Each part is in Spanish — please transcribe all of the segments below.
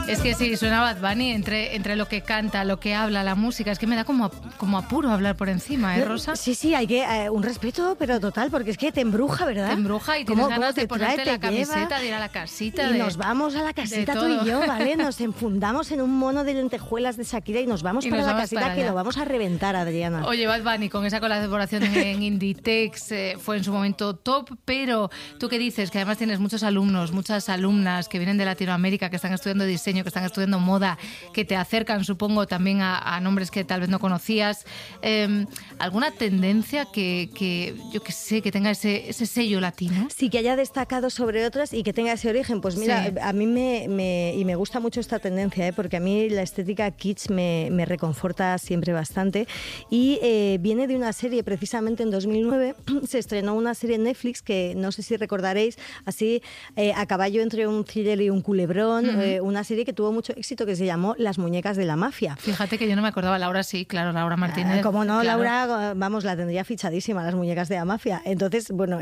Es que sí, suena Bad Bunny entre lo que canta, lo que habla, la música. Es que me da como apuro hablar por encima, ¿eh, Rosa? Sí, hay que un respeto, pero total, porque es que te embruja, ¿verdad? Te embruja y tienes ganas de ponerte la camiseta, de ir a la casita. Y nos vamos a la casita tú y yo, ¿vale? Nos enfundamos en un mono de lentejuelas de Shakira y nos vamos para la casita que lo vamos a reventar, Adriana. Oye, Bad Bunny con esa colaboración en Inditex fue en su momento top, pero tú qué dices, que además tienes muchos alumnos, muchas alumnas que vienen de Latinoamérica, que están estudiando diseño, que están estudiando moda, que te acercan, supongo, también a nombres que tal vez no conocías. ¿Alguna tendencia que yo qué sé, que tenga ese sello latino? Sí, que haya destacado sobre otras y que tenga ese origen. Pues mira, sí. A mí me gusta mucho esta tendencia, porque a mí la estética kitsch me reconforta siempre bastante. Y viene de una serie, precisamente en 2009, se estrenó una serie en Netflix que no sé si recordaréis, así a caballo entre un thriller y un culebrón, una serie que tuvo mucho éxito que se llamó Las muñecas de la mafia. Fíjate que yo no me acordaba. Laura sí, claro, Laura Martínez. Como no, claro. Laura, vamos, la tendría fichadísima, Las muñecas de la mafia. Entonces, bueno,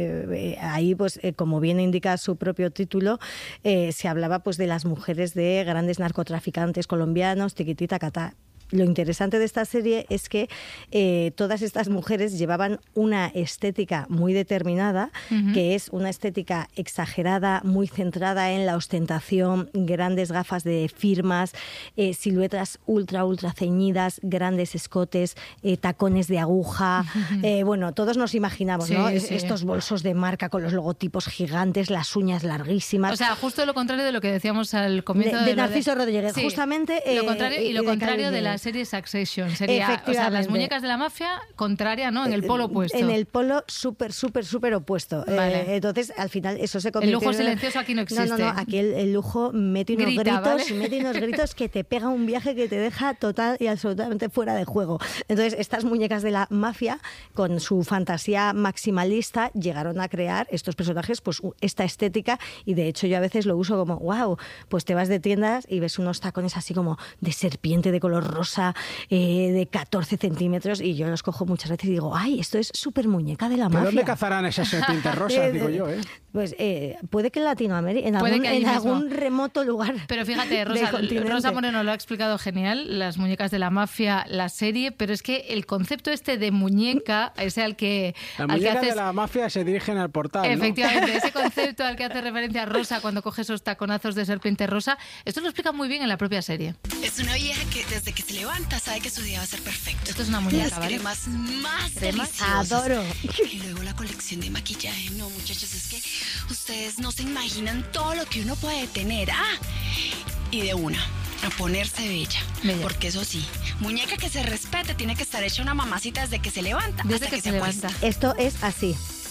ahí, pues, como bien indica su propio título, se hablaba pues de las mujeres de grandes narcotraficantes colombianos, tiquitita, catá. Lo interesante de esta serie es que todas estas mujeres llevaban una estética muy determinada, que es una estética exagerada, muy centrada en la ostentación, grandes gafas de firmas, siluetas ultra ceñidas, grandes escotes, tacones de aguja. Bueno, todos nos imaginamos, ¿no? Sí. Estos bolsos de marca con los logotipos gigantes, las uñas larguísimas. O sea, justo lo contrario de lo que decíamos al comienzo de Narciso Rodríguez. Sí, justamente. Lo contrario, y lo contrario de la serie Succession sería, o sea, Las muñecas de la mafia contraria, ¿no? En el polo opuesto. En el polo súper opuesto. Vale. Entonces, al final, eso se convierte. El lujo silencioso aquí no existe. No. Aquí el lujo mete unos gritos que te pega un viaje que te deja total y absolutamente fuera de juego. Entonces, estas muñecas de la mafia, con su fantasía maximalista, llegaron a crear estos personajes, pues esta estética, y de hecho yo a veces lo uso como, wow, pues te vas de tiendas y ves unos tacones así como de serpiente de color rosa, de 14 centímetros, y yo los cojo muchas veces y digo, ay, esto es súper muñeca de la mafia. ¿De dónde cazarán esas serpientes rosas, digo yo, eh? Pues puede que en Latinoamérica, en algún remoto lugar. Pero fíjate, Rosa Moreno lo ha explicado genial, Las muñecas de la mafia, la serie, pero es que el concepto este de muñeca, ese al que... Las muñecas de la mafia se dirigen al portal, efectivamente, ¿no? Ese concepto al que hace referencia Rosa cuando coge esos taconazos de serpiente rosa, esto lo explica muy bien en la propia serie. Es una vieja que desde que se levanta sabe que su día va a ser perfecto. Esto es una muñeca, las ¿vale? Cremas más deliciosas. Adoro. Y luego la colección de maquillaje. No, muchachos, es que ustedes no se imaginan todo lo que uno puede tener. Y de una, a ponerse bella. Porque eso sí, muñeca que se respete tiene que estar hecha una mamacita desde que se levanta. Desde que se levanta. Esto es así.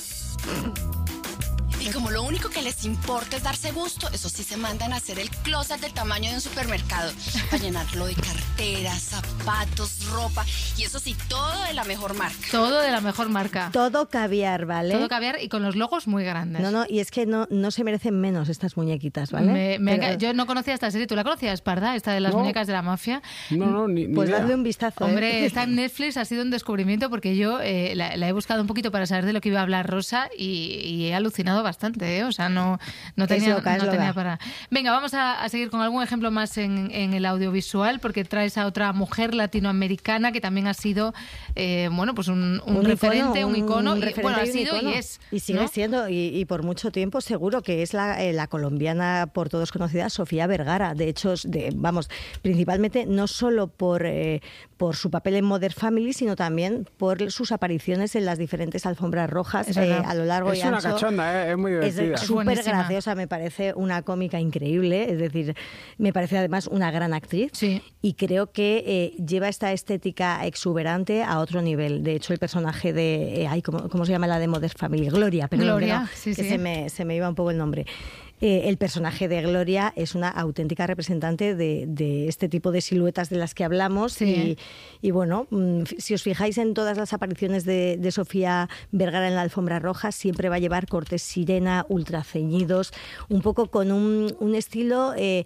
Y como lo único que les importa es darse gusto, eso sí se mandan a hacer el closet del tamaño de un supermercado, para llenarlo de carteras, zapatos, ropa, y eso sí, todo de la mejor marca. Todo de la mejor marca. Todo caviar, ¿vale? Todo caviar y con los logos muy grandes. No, y es que no se merecen menos estas muñequitas, ¿vale? Yo no conocía esta serie. ¿Tú la conocías, Parda? Esta de Las muñecas de la mafia. No, ni pues idea. dadle un vistazo. Hombre, está en Netflix, ha sido un descubrimiento porque yo la he buscado un poquito para saber de lo que iba a hablar Rosa y he alucinado bastante, o sea, no tenía para... Venga, vamos a seguir con algún ejemplo más en el audiovisual, porque traes a otra mujer latinoamericana que también ha sido, pues un referente, un icono. Bueno, ha sido y es. Y sigue siendo, y por mucho tiempo seguro, que es la colombiana por todos conocida, Sofía Vergara. De hecho, principalmente no solo por su papel en Modern Family, sino también por sus apariciones en las diferentes alfombras rojas a lo largo y ancho. Es una cachonda, es muy divertida. Es súper graciosa, me parece una cómica increíble, es decir, me parece además una gran actriz, sí. Y creo que lleva esta estética exuberante a otro nivel. De hecho, el personaje de... ¿cómo se llama la de Modern Family? Gloria, sí. Se me iba un poco el nombre. El personaje de Gloria es una auténtica representante de este tipo de siluetas de las que hablamos, sí. y bueno, si os fijáis en todas las apariciones de Sofía Vergara en la alfombra roja, siempre va a llevar cortes sirena, ultra ceñidos, un poco con un estilo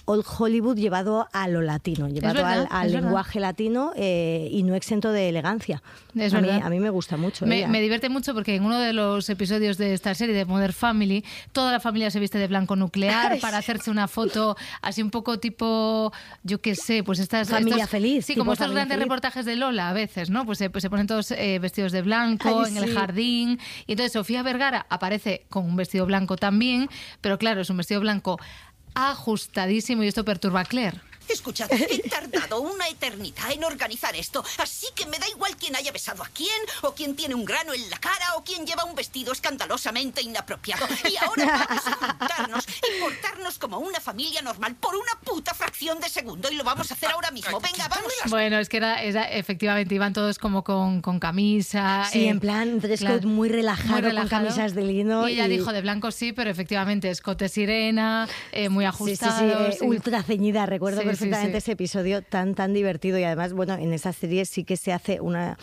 old Hollywood llevado a lo latino, llevado al lenguaje latino y no exento de elegancia. A mí me gusta mucho. Me divierte mucho porque en uno de los episodios de esta serie de Modern Family, toda la familia se viste de blanco nuclear para hacerse una foto así un poco tipo, yo qué sé, pues familia feliz. Sí, como estos grandes reportajes de Lola a veces, ¿no? Pues se ponen todos vestidos de blanco en el jardín. Y entonces Sofía Vergara aparece con un vestido blanco también, pero claro, es un vestido blanco ajustadísimo y esto perturba a Claire. Escuchad, he tardado una eternidad en organizar esto, así que me da igual quién haya besado a quién, o quién tiene un grano en la cara, o quién lleva un vestido escandalosamente inapropiado. Y ahora vamos a juntarnos y portarnos como una familia normal por una puta fracción de segundo, y lo vamos a hacer ahora mismo. Venga, vamos. Bueno, es que era efectivamente, iban todos como con camisa. Sí, en plan dress code muy relajado, con camisas de lino. Y ella dijo de blanco sí, pero efectivamente escote sirena, muy ajustado. Sí. Ultra ceñida, recuerdo perfectamente ese episodio tan divertido. Y además, bueno, en esa serie sí que se hace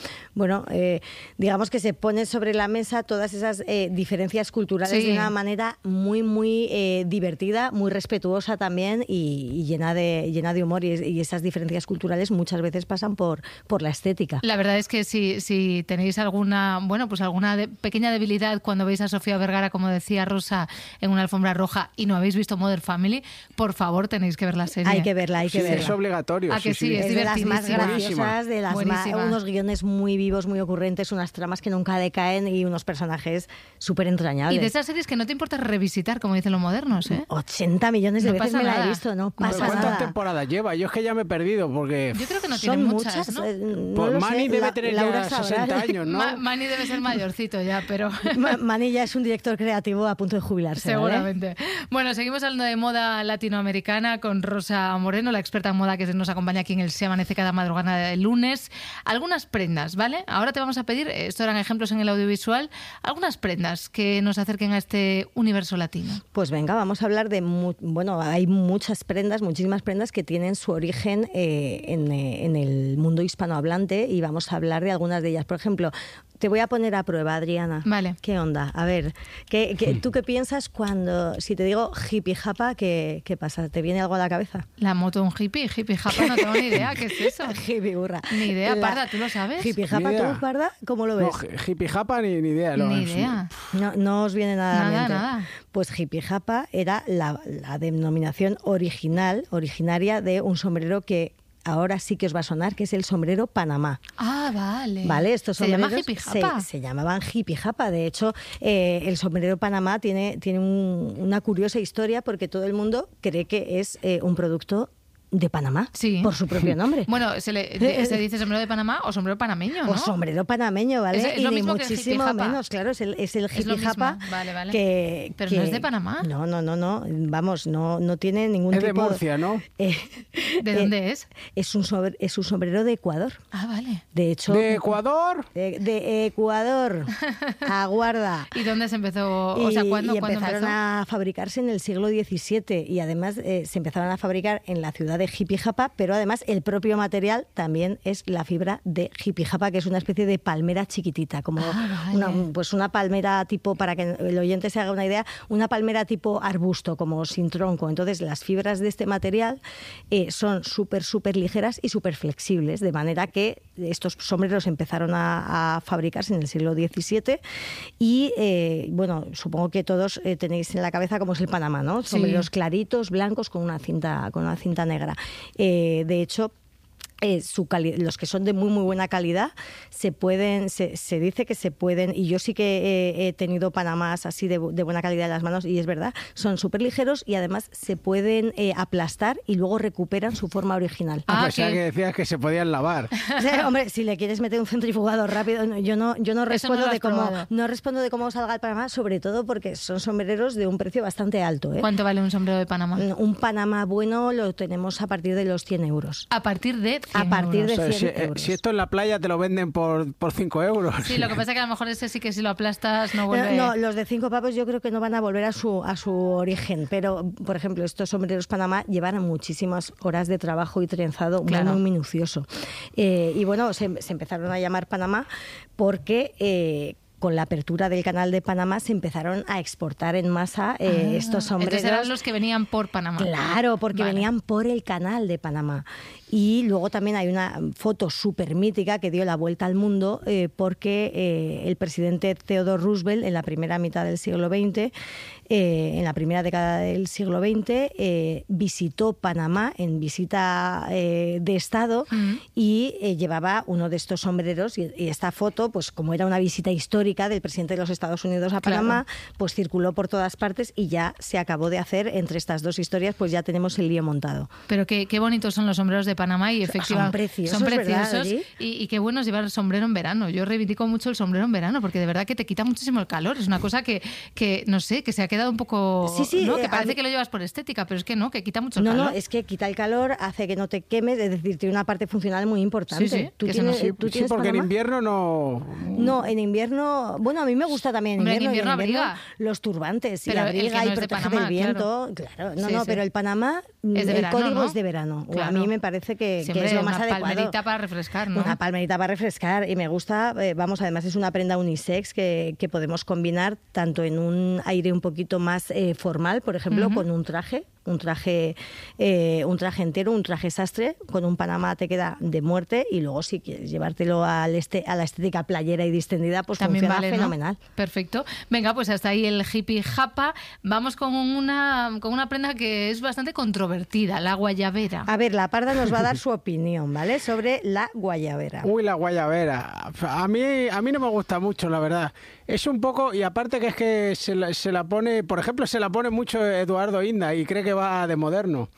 digamos que se pone sobre la mesa todas esas diferencias culturales de una manera muy divertida, muy respetuosa también y llena de humor. Y esas diferencias culturales muchas veces pasan por la estética. La verdad es que si tenéis alguna pequeña debilidad cuando veis a Sofía Vergara, como decía Rosa, en una alfombra roja y no habéis visto Modern Family, por favor tenéis que ver la serie. Hay que verla. Es obligatorio. ¿A que sí? Es de las más graciosas, de las unos guiones muy vivos, muy ocurrentes, unas tramas que nunca decaen y unos personajes súper entrañables. Y de esas series que no te importa revisitar, como dicen los modernos, 80 millones de veces me la he visto, no pasa nada. ¿Cuántas temporadas lleva? Yo es que ya me he perdido porque... Yo creo que no tiene muchas, ¿no? Pues Manny debe tener ya 60 años, ¿no? Manny debe ser mayorcito ya, pero... Manny ya es un director creativo a punto de jubilarse. Seguramente. Bueno, seguimos hablando de moda latinoamericana con Rosa Moreno, la experta en moda que nos acompaña aquí en el Se Amanece cada madrugada de lunes. Algunas prendas, ¿vale? Ahora te vamos a pedir, esto eran ejemplos en el audiovisual, algunas prendas que nos acerquen a este universo latino. Pues venga, vamos a hablar de... hay muchas prendas, muchísimas prendas que tienen su origen en el mundo hispanohablante y vamos a hablar de algunas de ellas. Por ejemplo, te voy a poner a prueba, Adriana. Vale. ¿Qué onda? A ver, ¿tú qué piensas cuando, si te digo hippie japa, qué pasa? ¿Te viene algo a la cabeza? La moto un hippie japa, no tengo ni idea. ¿Qué es eso? Hippie burra. Ni idea, Parda, ¿tú lo sabes? Hippie japa, ¿tú, Parda? ¿Cómo lo ves? No, hippie japa ni idea. Ni idea. No os viene nada a la mente. Nada. Pues hippie japa era la denominación originaria de un sombrero que ahora sí que os va a sonar, que es el sombrero Panamá. Ah, vale. Vale, estos sombreros ¿Se llama hippie japa? Se llamaban hippie japa. De hecho, el sombrero Panamá tiene una curiosa historia porque todo el mundo cree que es un producto de Panamá, por su propio nombre. Bueno, se dice sombrero de Panamá o sombrero panameño, ¿no? O sombrero panameño, ¿vale? Es lo mismo que el muchísimo hippie japa. menos, claro, es el hippie japa. Vale. Pero no es de Panamá. No. Vamos, no tiene ningún tipo... Es de Murcia, ¿no? ¿De dónde es? Es un sombrero de Ecuador. Ah, vale. De hecho... ¿De Ecuador? De Ecuador. Aguarda. ¿Y dónde se empezó? O sea, ¿cuándo empezaron a fabricarse en el siglo XVII y además se empezaron a fabricar en la ciudad de hippie japa, pero además el propio material también es la fibra de hippie japa, que es una especie de palmera chiquitita, como una palmera tipo, para que el oyente se haga una idea, una palmera tipo arbusto, como sin tronco. Entonces las fibras de este material son súper ligeras y súper flexibles, de manera que estos sombreros empezaron a fabricarse en el siglo XVII y supongo que todos tenéis en la cabeza cómo es el Panamá, ¿no? Sombreros claritos, blancos, con una cinta negra. De hecho, los que son de muy buena calidad se dice que se pueden, y yo sí que he tenido Panamás así de buena calidad en las manos y es verdad, son súper ligeros y además se pueden aplastar y luego recuperan su forma original. O sea, que decías que se podían lavar. Hombre, si le quieres meter un centrifugador rápido, yo no respondo de cómo salga el Panamá, sobre todo porque son sombreros de un precio bastante alto. ¿Cuánto vale un sombrero de Panamá? Un Panamá bueno lo tenemos a partir de los 100 euros. ¿A partir de 100 a partir de 100 euros. Si esto en la playa te lo venden por 5 euros. Sí, lo que pasa es que a lo mejor ese sí que si lo aplastas no vuelve... No, los de 5 pavos yo creo que no van a volver a su origen, pero por ejemplo estos sombreros Panamá llevan muchísimas horas de trabajo y trenzado muy minucioso. Y bueno, se empezaron a llamar Panamá porque con la apertura del canal de Panamá se empezaron a exportar en masa estos sombreros. Entonces eran los que venían por Panamá. Claro, porque venían por el canal de Panamá. Y luego también hay una foto súper mítica que dio la vuelta al mundo porque el presidente Theodore Roosevelt en la primera mitad del siglo XX, en la primera década del siglo XX, visitó Panamá en visita de Estado y llevaba uno de estos sombreros y esta foto, pues como era una visita histórica del presidente de los Estados Unidos a Panamá, pues circuló por todas partes y ya se acabó de hacer. Entre estas dos historias, pues ya tenemos el lío montado. Pero qué bonitos son los sombreros de Panamá y efectivamente son preciosos, ¿verdad, y qué bueno es llevar sombrero en verano. Yo reivindico mucho el sombrero en verano porque de verdad que te quita muchísimo el calor. Es una cosa que no sé, que se ha quedado un poco... Sí, ¿no? Que parece que lo llevas por estética, pero es que no, que quita mucho el calor. No, es que quita el calor, hace que no te quemes, es decir, tiene una parte funcional muy importante. Sí, ¿Tú tienes porque Panamá? En invierno no... No, en invierno... Bueno, a mí me gusta también en invierno abriga. Los turbantes, pero abriga no y protege del viento. Claro, pero el Panamá, es de verano, código ¿no? Es de verano. Claro. A mí me parece que es lo más adecuado. Una palmerita para refrescar, ¿no? Una palmerita para refrescar y me gusta, además es una prenda unisex que podemos combinar tanto en un aire un poquito más formal, por ejemplo, con un traje entero, un traje sastre, con un Panamá te queda de muerte y luego si quieres llevártelo a la estética playera y distendida, pues también funciona fenomenal. ¿No? Perfecto. Venga, pues hasta ahí el hippie japa. Vamos con una prenda que es bastante controvertida, la guayabera. A ver, la Parda nos va a dar su opinión, ¿vale? Sobre la guayabera. Uy, la guayabera. A mí no me gusta mucho, la verdad. Es un poco, y aparte que es que se la pone, por ejemplo, se la pone mucho Eduardo Inda y cree que va de moderno.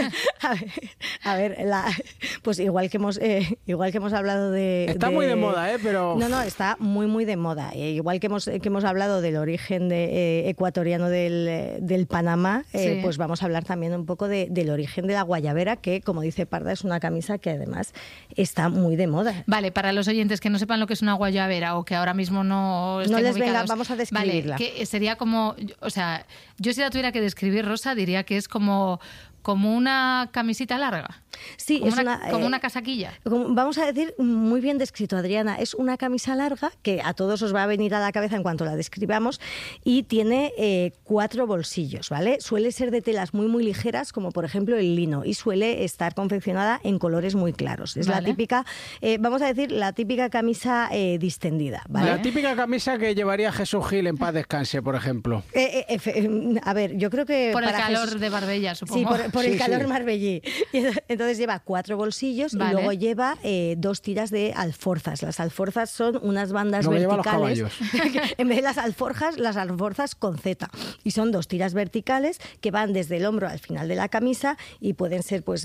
a ver, pues igual que hemos hablado de... Está muy de moda, pero... No, está muy, muy de moda. Igual que hemos hablado del origen ecuatoriano del Panamá, pues vamos a hablar también un poco del origen de la guayabera, que, como dice Parda, es una camisa que además está muy de moda. Vale, para los oyentes que no sepan lo que es una guayabera o que ahora mismo no estén les ubicados, venga, vamos a describirla. Vale, que sería como, o sea, yo si la tuviera que describir, Rosa, diría que es como una camisita larga. Sí, como una casaquilla. Vamos a decir, muy bien descrito, Adriana. Es una camisa larga que a todos os va a venir a la cabeza en cuanto la describamos y tiene 4 bolsillos, ¿vale? Suele ser de telas muy, muy ligeras, como por ejemplo el lino, y suele estar confeccionada en colores muy claros. Es la típica, vamos a decir, la típica camisa distendida, ¿vale? La típica camisa que llevaría Jesús Gil en paz descanse, por ejemplo. A ver, yo creo que... Por el calor de Marbella, supongo. Sí, por el calor marbellí. Entonces lleva 4 bolsillos y luego lleva 2 tiras de alforzas. Las alforzas son unas bandas verticales. En vez de las alforzas con Z. Y son 2 tiras verticales que van desde el hombro al final de la camisa y pueden ser pueden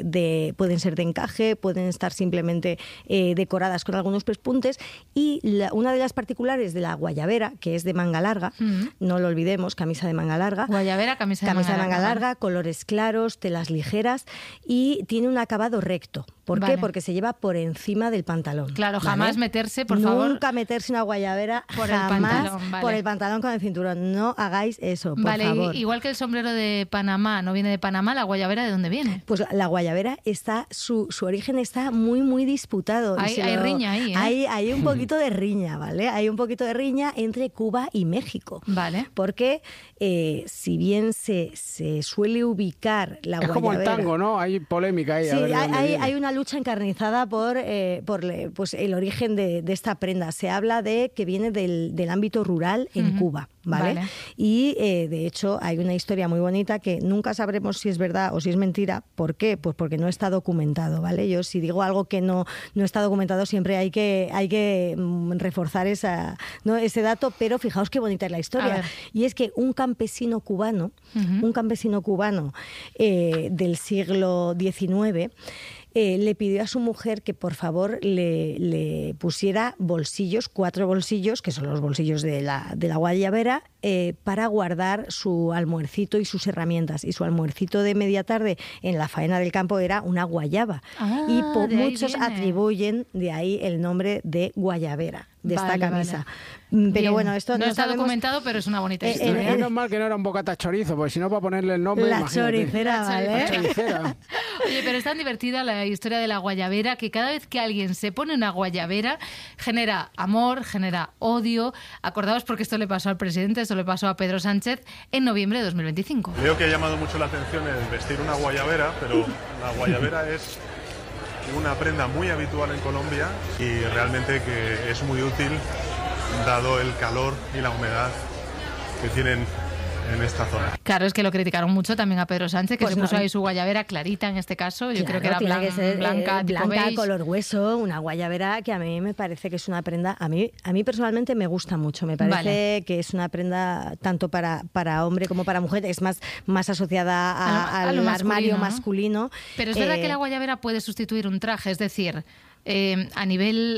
ser de encaje, pueden estar simplemente decoradas con algunos pespuntes. Y una de las particulares de la guayabera, que es de manga larga, no lo olvidemos, camisa de manga larga. Guayabera, camisa de manga larga, colores claros, telas ligeras y tiene un acabado recto. ¿Por qué? Porque se lleva por encima del pantalón. Claro, jamás meterse, por favor. Nunca meterse una guayabera por el pantalón con el cinturón. No hagáis eso, por favor. Igual que el sombrero de Panamá no viene de Panamá, ¿la guayabera de dónde viene? Pues la guayabera su origen está muy, muy disputado. Hay riña ahí, ¿eh? Hay un poquito de riña, ¿vale? Hay un poquito de riña entre Cuba y México. Vale. Porque si bien se suele ubicar la guayabera... Es como el tango, ¿no? Hay polémica ahí. Sí, hay una lucha encarnizada por pues el origen de esta prenda. Se habla de que viene del ámbito rural en Cuba, ¿vale? Y de hecho hay una historia muy bonita que nunca sabremos si es verdad o si es mentira. ¿Por qué? Pues porque no está documentado, ¿vale? Yo si digo algo que no está documentado siempre hay que reforzar ese dato, pero fijaos qué bonita es la historia. Y es que un campesino cubano del siglo XIX le pidió a su mujer que por favor le pusiera bolsillos, 4 bolsillos, que son los bolsillos de la guayabera, para guardar su almuercito y sus herramientas. Y su almuercito de media tarde en la faena del campo era una guayaba. Y muchos atribuyen de ahí el nombre de guayabera, de esta camisa. Pero bien. Bueno, esto no está documentado, pero es una bonita historia. Menos mal que no era un bocata chorizo, porque si no, para ponerle el nombre, la imagínate. choricera, ¿vale? La choricera. Oye, pero es tan divertida la historia de la guayabera que cada vez que alguien se pone una guayabera genera amor, genera odio. Acordaos porque esto le pasó al presidente, esto le pasó a Pedro Sánchez en noviembre de 2025. Creo que ha llamado mucho la atención el vestir una guayabera, pero la guayabera es una prenda muy habitual en Colombia y realmente que es muy útil dado el calor y la humedad que tienen en esta zona. Claro, es que lo criticaron mucho también a Pedro Sánchez, que Pues se puso ahí su guayabera clarita en este caso. Yo creo que era blanca, tipo beige. Color hueso, una guayabera que a mí me parece que es una prenda, a mí personalmente me gusta mucho, me parece que es una prenda tanto para hombre como para mujer, es más asociada al armario masculino. Pero es verdad que la guayabera puede sustituir un traje, es decir, a nivel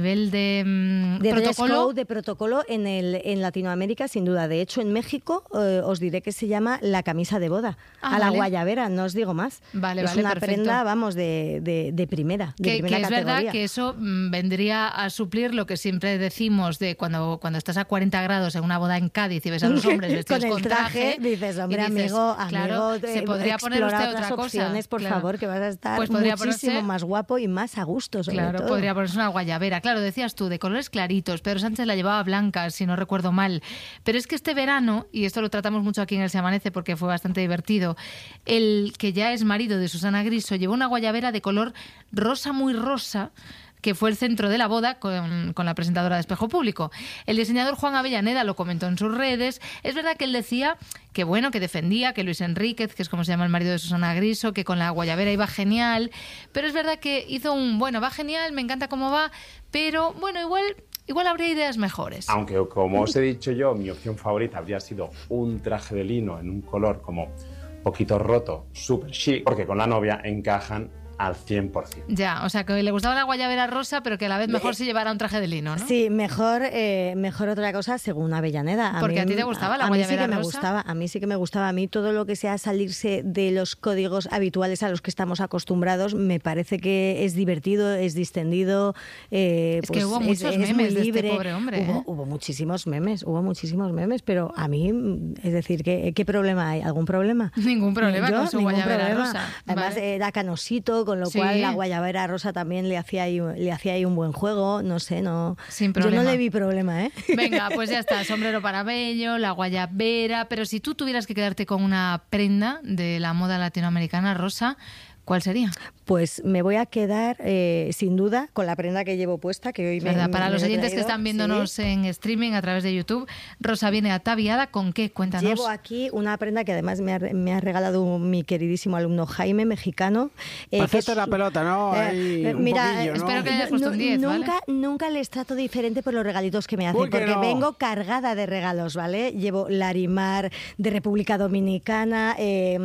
de protocolo. De protocolo en Latinoamérica, sin duda. De hecho, en México os diré que se llama la camisa de boda. La guayabera, no os digo más. Es una perfecto. Prenda, vamos, de primera Que categoría. Es verdad que eso vendría a suplir lo que siempre decimos de cuando estás a 40 grados en una boda en Cádiz y ves a los hombres vestidos con el traje. Dices, hombre, amigo, claro, se podría poner usted otras otra opciones, cosa. por favor, que vas a estar podría muchísimo más guapo y más a gusto. Claro, podría ponerse una guayabera. Claro, decías tú, de colores claritos. Pedro Sánchez la llevaba blanca, si no recuerdo mal. Pero es que este verano, y esto lo tratamos mucho aquí en El Se Amanece porque fue bastante divertido, el que ya es marido de Susana Griso llevó una guayabera de color rosa, muy rosa, que fue el centro de la boda con la presentadora de Espejo Público. El diseñador Juan Avellaneda lo comentó en sus redes. Es verdad que él decía que bueno, que defendía que Luis Enríquez, que es como se llama el marido de Susana Griso, que con la guayabera iba genial, pero es verdad que hizo va genial, me encanta cómo va, pero bueno, igual habría ideas mejores. Aunque, como os he dicho yo, mi opción favorita habría sido un traje de lino en un color como un poquito roto, súper chic, porque con la novia encajan al 100%. Ya, o sea, que le gustaba la guayabera rosa, pero que a la vez mejor se llevara un traje de lino, ¿no? Sí, mejor otra cosa según Avellaneda. Porque a ti te gustaba la guayabera rosa. A mí sí que me gustaba. A mí todo lo que sea salirse de los códigos habituales a los que estamos acostumbrados me parece que es divertido, es distendido. Es que hubo muchos memes de este pobre hombre. Hubo muchísimos memes, pero a mí, es decir, ¿qué problema hay? ¿Algún problema? Ningún problema con su guayabera rosa. Además, era canosito, con lo cual la guayabera rosa también le hacía ahí un buen juego, no sé, no. Sin problema. Yo no le vi problema, ¿eh? Venga, pues ya está, sombrero para Bello, la guayabera, pero si tú tuvieras que quedarte con una prenda de la moda latinoamericana rosa, ¿cuál sería? Pues me voy a quedar, sin duda, con la prenda que llevo puesta, que hoy Para los oyentes que están viéndonos en streaming a través de YouTube, Rosa viene ataviada, ¿con qué? Cuéntanos. Llevo aquí una prenda que además me ha regalado mi queridísimo alumno Jaime, mexicano. Hacerte la pelota, ¿no? Mira, poquillo, ¿no? espero que hayas puesto un 10, ¿vale? Nunca les trato diferente por los regalitos que me hacen, porque vengo cargada de regalos, ¿vale? Llevo Larimar de República Dominicana,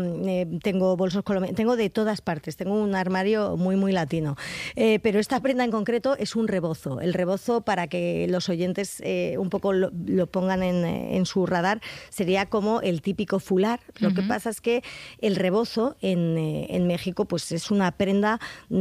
tengo bolsos colombianos, tengo de todas partes, tengo un armario muy, muy latino. Pero esta prenda en concreto es un rebozo. El rebozo, para que los oyentes un poco lo pongan en su radar, sería como el típico fular. Lo que pasa es que el rebozo en México pues es una prenda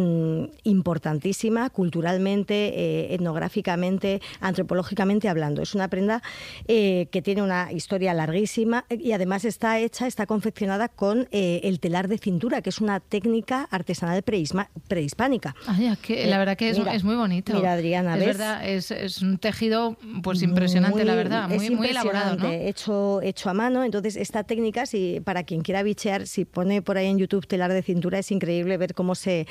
importantísima culturalmente, etnográficamente, antropológicamente hablando. Es una prenda que tiene una historia larguísima y además está confeccionada con el telar de cintura, que es una técnica artesanal prehispánica. La verdad que es muy bonito. Mira, Adriana, ¿ves? Es verdad, es un tejido pues impresionante, la verdad, muy elaborado, ¿no? Hecho a mano. Entonces, esta técnica, para quien quiera bichear, si pone por ahí en YouTube telar de cintura, es increíble ver cómo se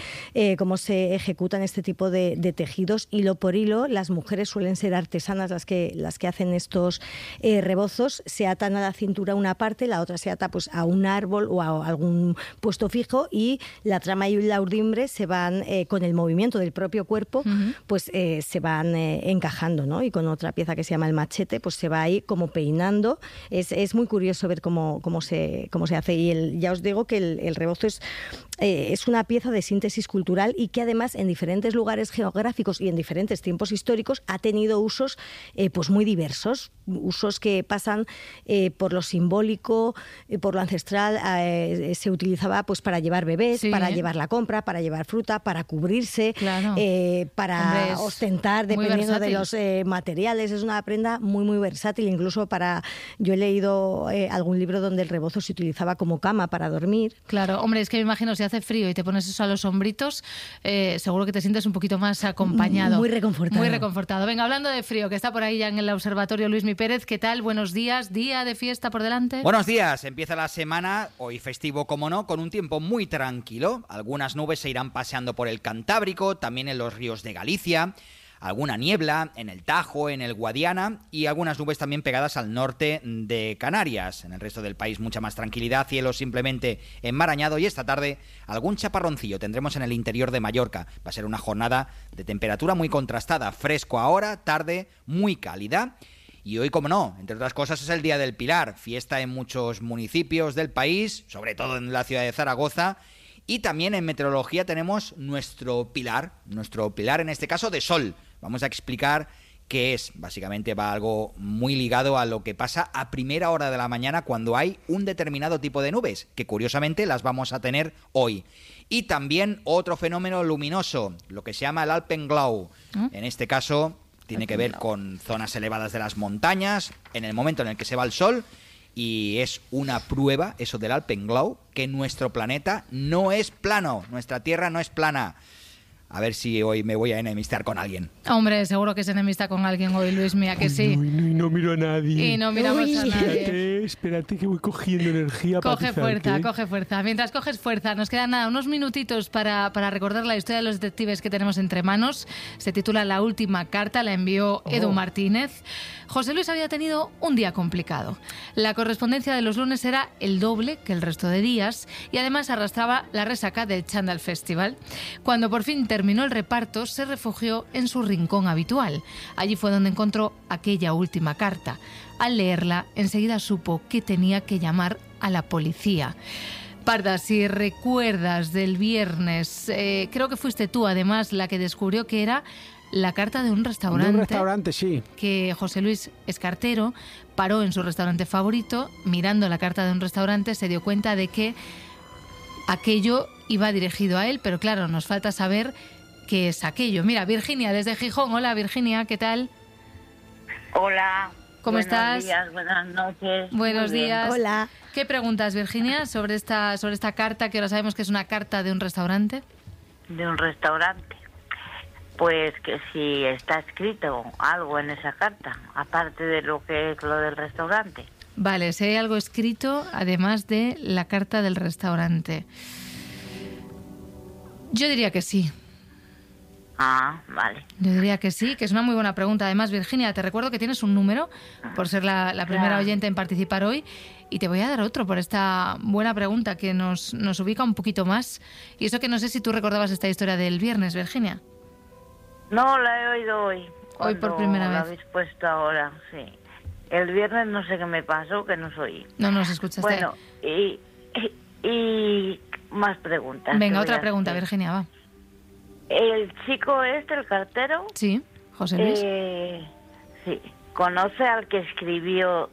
ejecutan este tipo de tejidos hilo por hilo. Las mujeres suelen ser artesanas las que hacen estos rebozos. Se atan a la cintura una parte, la otra se ata pues a un árbol o a algún puesto fijo y la trama y la urdimbre se van, con el movimiento del propio cuerpo, pues se van encajando, ¿no? Y con otra pieza que se llama el machete, pues se va ahí como peinando. Es muy curioso ver cómo se hace. Y ya os digo que el rebozo es una pieza de síntesis cultural y que además en diferentes lugares geográficos y en diferentes tiempos históricos ha tenido usos pues muy diversos, usos que pasan por lo simbólico, por lo ancestral. Se utilizaba pues para llevar bebés, para llevar la compra, para llevar fruta, para cubrirse, para ostentar dependiendo de los materiales. Es una prenda muy muy versátil, incluso yo he leído algún libro donde el rebozo se utilizaba como cama para dormir. Claro, hombre, es que me imagino si hace frío y te pones eso a los hombritos, seguro que te sientes un poquito más acompañado. Muy reconfortado. Muy reconfortado. Venga, hablando de frío, que está por ahí ya en el observatorio Luismi Pérez, ¿qué tal? Buenos días, día de fiesta por delante. Buenos días, empieza la semana, hoy festivo como no, con un tiempo muy tranquilo. Algunas nubes se irán paseando por el Cantábrico, también en los ríos de Galicia. Alguna niebla en el Tajo, en el Guadiana y algunas nubes también pegadas al norte de Canarias. En el resto del país mucha más tranquilidad, cielo simplemente enmarañado y esta tarde algún chaparroncillo tendremos en el interior de Mallorca. Va a ser una jornada de temperatura muy contrastada, fresco ahora, tarde muy cálida. Y hoy, como no, entre otras cosas, es el Día del Pilar, fiesta en muchos municipios del país, sobre todo en la ciudad de Zaragoza. Y también en meteorología tenemos nuestro pilar en este caso de sol. Vamos a explicar qué es. Básicamente va algo muy ligado a lo que pasa a primera hora de la mañana cuando hay un determinado tipo de nubes, que curiosamente las vamos a tener hoy. Y también otro fenómeno luminoso, lo que se llama el Alpenglow. En este caso tiene que ver con zonas elevadas de las montañas, en el momento en el que se va el sol. Y es una prueba, eso del Alpenglow, que nuestro planeta no es plano, nuestra Tierra no es plana. A ver si hoy me voy a enemistar con alguien. Hombre, seguro que se enemista con alguien hoy, Luis, mía, que sí. No miro a nadie. Y no miramos a nadie. Espérate que voy cogiendo energía. Coge fuerza. Mientras coges fuerza, nos quedan unos minutitos para recordar la historia de los detectives que tenemos entre manos. Se titula La última carta, la envió Edu Martínez. José Luis había tenido un día complicado. La correspondencia de los lunes era el doble que el resto de días y además arrastraba la resaca del Chandal Festival. Cuando por fin terminó el reparto, se refugió en su rincón habitual. Allí fue donde encontró aquella última carta. Al leerla, enseguida supo que tenía que llamar a la policía. Parda, si recuerdas del viernes, creo que fuiste tú además la que descubrió que era la carta de un restaurante. De un restaurante, sí. Que José Luis es cartero, paró en su restaurante favorito, mirando la carta de un restaurante, se dio cuenta de que aquello iba dirigido a él, pero claro, nos falta saber qué es aquello. Mira, Virginia, desde Gijón. Hola, Virginia, ¿qué tal? Hola. ¿Cómo estás? Buenos días, buenas noches. Buenos días. Hola. ¿Qué preguntas, Virginia, sobre esta carta, que ahora sabemos que es una carta de un restaurante? De un restaurante. Pues que si está escrito algo en esa carta, aparte de lo que es lo del restaurante. Vale, si hay algo escrito, además de la carta del restaurante. Yo diría que sí. Ah, vale. Yo diría que sí, que es una muy buena pregunta. Además, Virginia, te recuerdo que tienes un número por ser la primera oyente en participar hoy y te voy a dar otro por esta buena pregunta que nos ubica un poquito más. Y eso que no sé si tú recordabas esta historia del viernes, Virginia. No, la he oído hoy. Hoy por primera vez. La habéis puesto ahora, sí. El viernes no sé qué me pasó, que no soy. No nos escuchaste. Bueno, y más preguntas. Venga, otra pregunta, Virginia, va. ¿El chico el cartero? Sí, José Luis. Sí. ¿Conoce al que escribió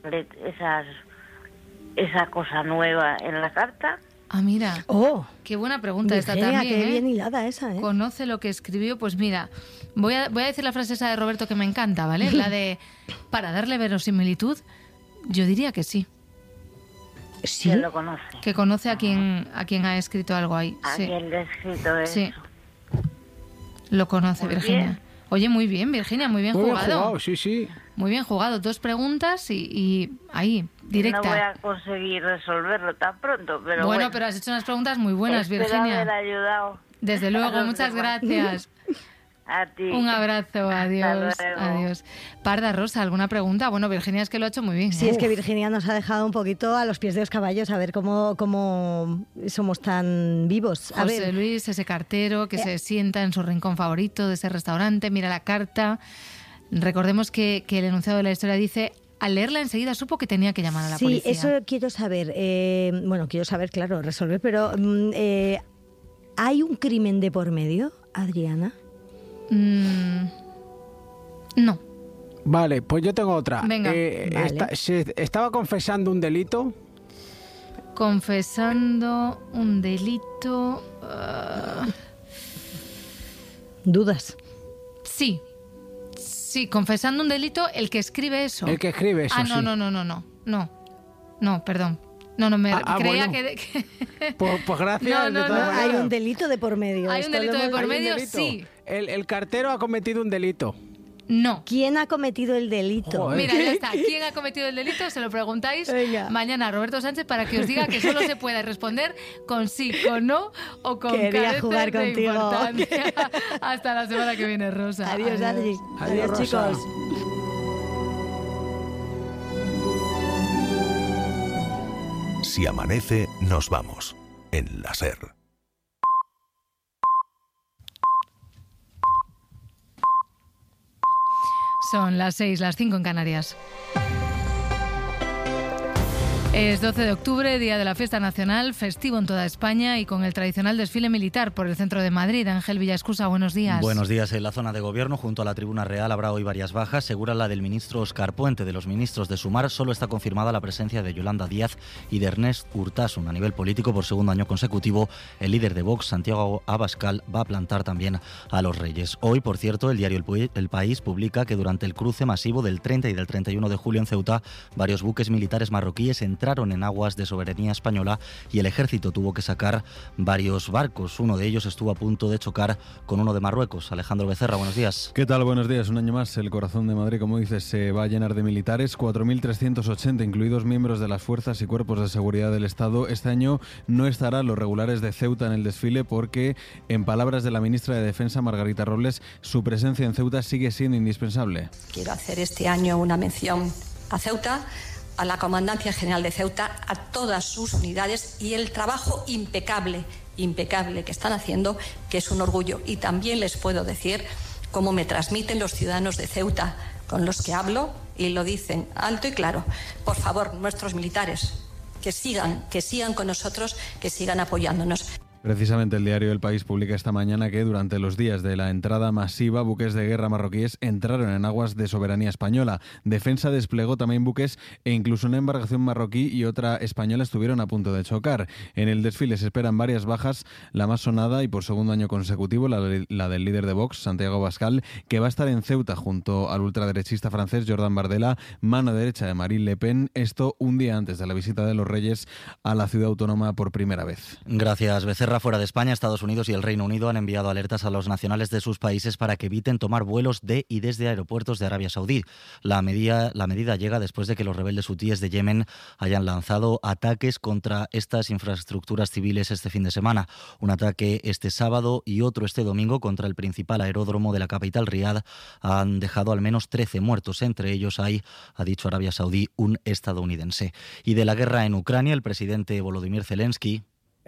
esa cosa nueva en la carta? Ah, mira. Oh, qué buena pregunta Virginia, esta también. Qué bien hilada esa, ¿eh? ¿Conoce lo que escribió? Pues mira, voy a decir la frase esa de Roberto que me encanta, ¿vale? La de, para darle verosimilitud, yo diría que sí. ¿Sí? ¿Quién lo conoce? Que conoce a quien ha escrito algo ahí. ¿A quién le ha escrito eso? Sí. Lo conoce, muy Virginia. Bien. Oye, muy bien, Virginia, muy bien jugado. Muy bien jugado, sí. Muy bien jugado. 2 preguntas y ahí, directa. No voy a conseguir resolverlo tan pronto, pero bueno. Pero has hecho unas preguntas muy buenas, Virginia. Haber ayudado. Desde luego, muchas gracias. A ti. Un abrazo, adiós. Adiós. Parda, Rosa, ¿alguna pregunta? Bueno, Virginia es que lo ha hecho muy bien. Sí, es que Virginia nos ha dejado un poquito a los pies de los caballos, a ver cómo somos tan vivos. A José ver. Luis, ese cartero que se sienta en su rincón favorito de ese restaurante, mira la carta. Recordemos que el enunciado de la historia dice: al leerla enseguida supo que tenía que llamar a la policía. Sí, eso quiero saber. Quiero saber, claro, resolver, pero ¿hay un crimen de por medio, Adriana? No. Vale, pues yo tengo otra. Venga. Vale. ¿Estaba confesando un delito? Confesando un delito... ¿Dudas? Sí. Sí, confesando un delito, el que escribe eso. El que escribe eso, no, sí. No, perdón. No, me creía bueno. que... Pues gracias. No, hay un delito de por medio. Hay un delito de por ¿Hay un medio, delito? sí. El cartero ha cometido un delito. No. ¿Quién ha cometido el delito? Joder. Mira, ya está. ¿Quién ha cometido el delito? Se lo preguntáis mañana a Roberto Sánchez para que os diga que solo se puede responder con sí, con no o con Quería carácter jugar de contigo. importancia. Hasta la semana que viene, Rosa. Adiós, Adri. Adiós, Rosa. Chicos. Si amanece, nos vamos. En la SER. Son las 6, las 5 en Canarias. Es 12 de octubre, día de la fiesta nacional, festivo en toda España y con el tradicional desfile militar por el centro de Madrid. Ángel Villascusa, buenos días. Buenos días. En la zona de gobierno, junto a la Tribuna Real, habrá hoy varias bajas. Segura la del ministro Óscar Puente. De los ministros de Sumar, solo está confirmada la presencia de Yolanda Díaz y de Ernest Urtasun. A nivel político, por segundo año consecutivo, el líder de Vox, Santiago Abascal, va a plantar también a los Reyes. Hoy, por cierto, el diario El País publica que durante el cruce masivo del 30 y del 31 de julio en Ceuta, varios buques militares marroquíes entraron en aguas de soberanía española y el ejército tuvo que sacar varios barcos. Uno de ellos estuvo a punto de chocar con uno de Marruecos. Alejandro Becerra, buenos días. ¿Qué tal? Buenos días. Un año más, el corazón de Madrid, como dices, se va a llenar de militares. 4.380, incluidos miembros de las fuerzas y cuerpos de seguridad del Estado. Este año no estarán los regulares de Ceuta en el desfile porque, en palabras de la ministra de Defensa, Margarita Robles, su presencia en Ceuta sigue siendo indispensable. Quiero hacer este año una mención a Ceuta, a la Comandancia General de Ceuta, a todas sus unidades y el trabajo impecable que están haciendo, que es un orgullo. Y también les puedo decir cómo me transmiten los ciudadanos de Ceuta con los que hablo y lo dicen alto y claro. Por favor, nuestros militares, que sigan con nosotros, que sigan apoyándonos. Precisamente el diario El País publica esta mañana que durante los días de la entrada masiva, buques de guerra marroquíes entraron en aguas de soberanía española. Defensa desplegó también buques e incluso una embarcación marroquí y otra española estuvieron a punto de chocar. En el desfile se esperan varias bajas, la más sonada y por segundo año consecutivo la del líder de Vox, Santiago Abascal, que va a estar en Ceuta junto al ultraderechista francés Jordan Bardella, mano derecha de Marine Le Pen, esto un día antes de la visita de los Reyes a la ciudad autónoma por primera vez. Gracias, Becerra. Fuera de España, Estados Unidos y el Reino Unido han enviado alertas a los nacionales de sus países para que eviten tomar vuelos de y desde aeropuertos de Arabia Saudí. La medida llega después de que los rebeldes hutíes de Yemen hayan lanzado ataques contra estas infraestructuras civiles este fin de semana. Un ataque este sábado y otro este domingo contra el principal aeródromo de la capital, Riad, han dejado al menos 13 muertos. Entre ellos hay, ha dicho Arabia Saudí, un estadounidense. Y de la guerra en Ucrania, el presidente Volodymyr Zelensky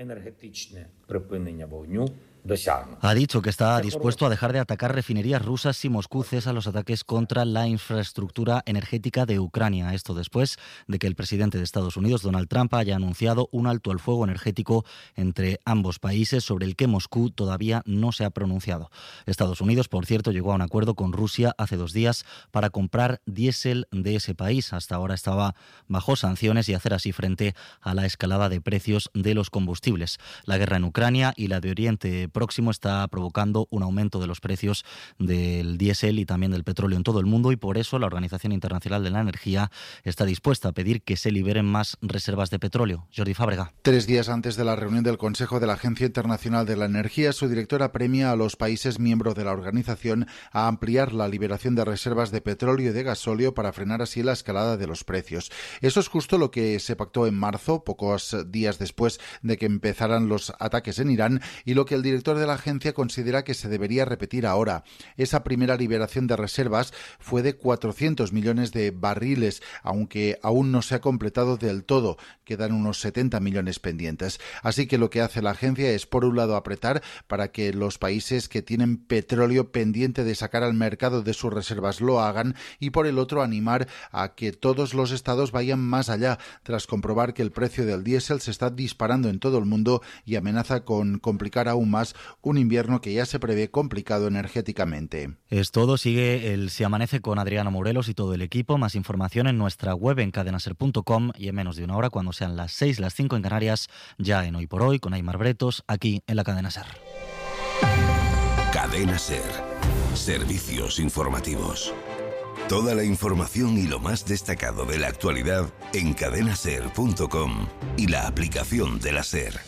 ha dicho que está dispuesto a dejar de atacar refinerías rusas si Moscú cesa los ataques contra la infraestructura energética de Ucrania. Esto después de que el presidente de Estados Unidos, Donald Trump, haya anunciado un alto al fuego energético entre ambos países sobre el que Moscú todavía no se ha pronunciado. Estados Unidos, por cierto, llegó a un acuerdo con Rusia hace 2 días para comprar diésel de ese país. Hasta ahora estaba bajo sanciones y hacer así frente a la escalada de precios de los combustibles. La guerra en Ucrania y la de Oriente Próximo está provocando un aumento de los precios del diésel y también del petróleo en todo el mundo y por eso la Organización Internacional de la Energía está dispuesta a pedir que se liberen más reservas de petróleo. Jordi Fábrega. 3 días antes de la reunión del Consejo de la Agencia Internacional de la Energía, su directora premia a los países miembros de la organización a ampliar la liberación de reservas de petróleo y de gasóleo para frenar así la escalada de los precios. Eso es justo lo que se pactó en marzo, pocos días después de que empezaran los ataques en Irán, y lo que el director director de la agencia considera que se debería repetir ahora. Esa primera liberación de reservas fue de 400 millones de barriles, aunque aún no se ha completado del todo. Quedan unos 70 millones pendientes. Así que lo que hace la agencia es, por un lado, apretar para que los países que tienen petróleo pendiente de sacar al mercado de sus reservas lo hagan, y por el otro, animar a que todos los estados vayan más allá, tras comprobar que el precio del diésel se está disparando en todo el mundo y amenaza con complicar aún más un invierno que ya se prevé complicado energéticamente. Es todo. Sigue el Si Amanece con Adriana Morelos y todo el equipo. Más información en nuestra web en cadenaser.com, y en menos de una hora, cuando sean las 6, las 5 en Canarias, ya en Hoy por Hoy, con Aimar Bretos, aquí en la Cadena SER. Cadena SER. Servicios informativos. Toda la información y lo más destacado de la actualidad en cadenaser.com y la aplicación de la SER.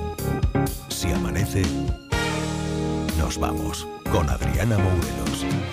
Si amanece, nos vamos con Adriana Morelos.